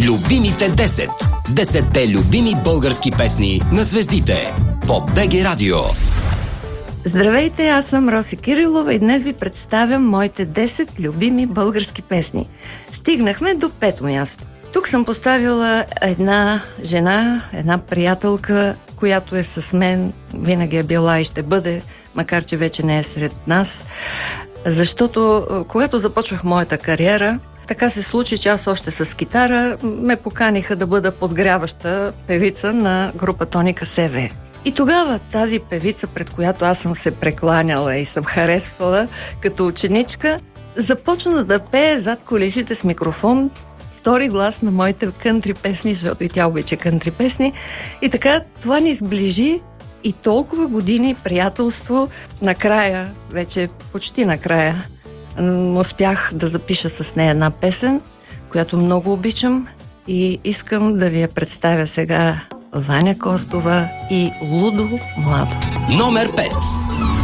Любимите 10. 10-те любими български песни на звездите по БГ Радио. Здравейте, аз съм Роси Кирилова и днес ви представям моите 10 любими български песни. Стигнахме до 5-то място. Тук съм поставила една жена, една приятелка, която е с мен, винаги е била и ще бъде, макар че вече не е сред нас. Защото когато започвах моята кариера, така се случи, че аз още с китара ме поканиха да бъда подгряваща певица на група Тоника СВ. И тогава тази певица, пред която аз съм се прекланяла и съм харесвала като ученичка, започна да пее зад кулисите с микрофон втори глас на моите кънтри песни, защото и тя обича кънтри песни. И така това ни сближи и толкова години приятелство. Накрая, вече почти накрая, успях да запиша с нея една песен, която много обичам и искам да ви я представя сега. Ваня Костова и Лудо Младо. Номер 5.